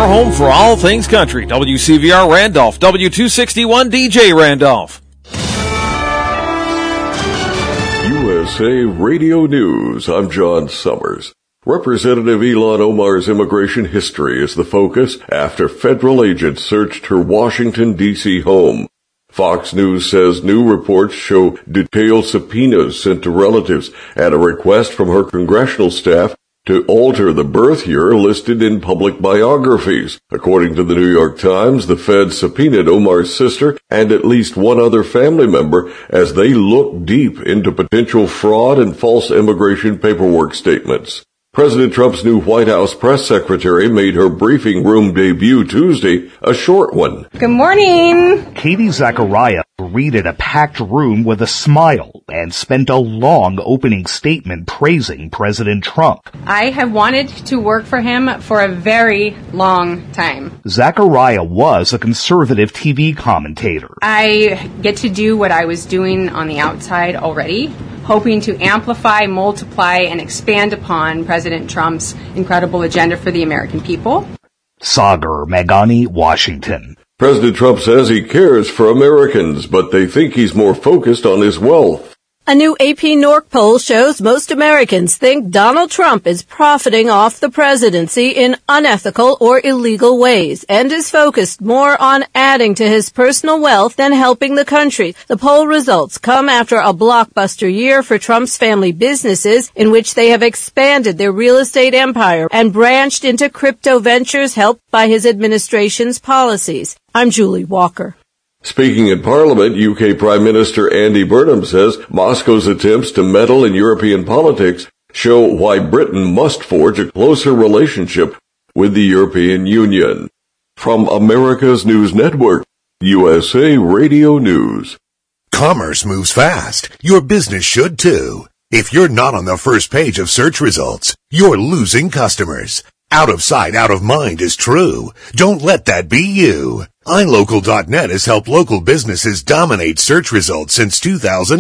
your home for all things country. WCVR Randolph, W261 DJ Randolph. USA Radio News. I'm John Summers. Representative Ilhan Omar's immigration history is the focus after federal agents searched her Washington, D.C. home. Fox News says new reports show detailed subpoenas sent to relatives at a request from her congressional staff to alter the birth year listed in public biographies. According to the New York Times, the feds subpoenaed Omar's sister and at least one other family member as they look deep into potential fraud and false immigration paperwork statements. President Trump's new White House press secretary made her briefing room debut Tuesday, a short one. Good morning. Katie Zachariah greeted a packed room with a smile and spent a long opening statement praising President Trump. I have wanted to work for him for a very long time. Zachariah was a conservative TV commentator. I get to do what I was doing on the outside already, hoping to amplify, multiply, and expand upon President Trump's incredible agenda for the American people. Sagar Meghani, Washington. President Trump says he cares for Americans, but they think he's more focused on his wealth. A new AP Norc poll shows most Americans think Donald Trump is profiting off the presidency in unethical or illegal ways and is focused more on adding to his personal wealth than helping the country. The poll results come after a blockbuster year for Trump's family businesses in which they have expanded their real estate empire and branched into crypto ventures helped by his administration's policies. I'm Julie Walker. Speaking in Parliament, UK Prime Minister Andy Burnham says Moscow's attempts to meddle in European politics show why Britain must forge a closer relationship with the European Union. From America's News Network, USA Radio News. Commerce moves fast. Your business should too. If you're not on the first page of search results, you're losing customers. Out of sight, out of mind is true. Don't let that be you. iLocal.net has helped local businesses dominate search results since 2000.